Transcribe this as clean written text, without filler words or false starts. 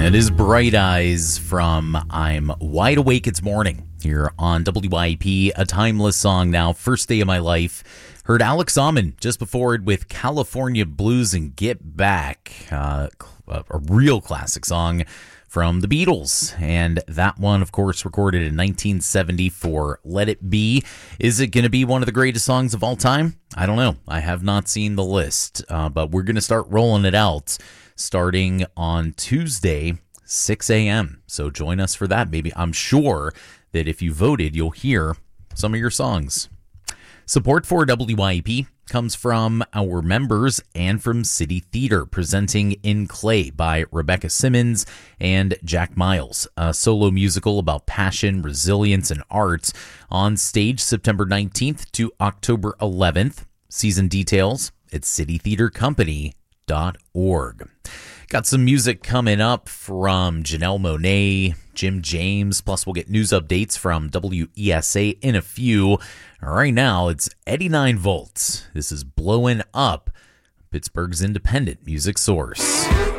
It is Bright Eyes from I'm Wide Awake It's Morning here on WYP, a timeless song now, first day of my life. Heard Alex Almond just before it with California Blues and Get Back, a real classic song from the Beatles. And that one, of course, recorded in 1970 for Let It Be. Is it going to be one of the greatest songs of all time? I don't know. I have not seen the list, but we're going to start rolling it out starting on Tuesday, 6 a.m. So join us for that, baby. I'm sure that if you voted, you'll hear some of your songs. Support for WYP comes from our members and from City Theater, presenting In Clay by Rebecca Simmons and Jack Miles, a solo musical about passion, resilience, and art, on stage September 19th to October 11th. Season details at citytheatercompany.org. Got some music coming up from Janelle Monáe, Jim James, plus we'll get news updates from WESA in a few. Right now, it's 89 Volts. This is Blowing Up, Pittsburgh's independent music source.